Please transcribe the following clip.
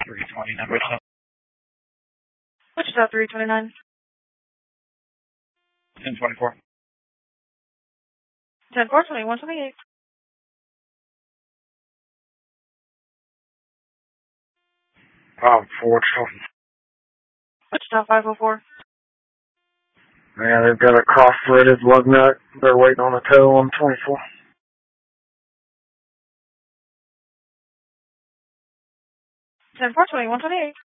329 Wichita. Wichita 329. 1024. 10-4, 2128. Wichita. Wichita 504. Yeah, they've got a cross-threaded lug nut. They're waiting on a tow on 24. 10-4, 2128.